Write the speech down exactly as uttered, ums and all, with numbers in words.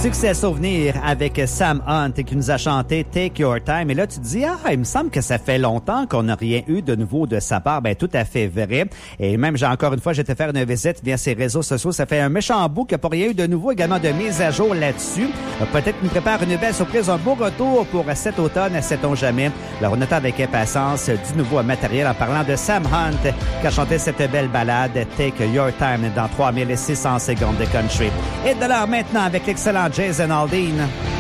Succès souvenir avec Sam Hunt qui nous a chanté Take Your Time. Et là, tu te dis, ah, il me semble que ça fait longtemps qu'on n'a rien eu de nouveau de sa part. Ben, tout à fait vrai. Et même, j'ai encore une fois, j'étais faire une visite via ses réseaux sociaux. Ça fait un méchant bout qu'il n'y a pas rien eu de nouveau, également de mise à jour là-dessus. Peut-être nous prépare une belle surprise, un beau retour pour cet automne, sait-on jamais. Alors, on attend avec impatience du nouveau matériel en parlant de Sam Hunt qui a chanté cette belle balade Take Your Time dans trois mille six cents secondes de country. Et de l'heure maintenant avec l'excellent Jason Aldean.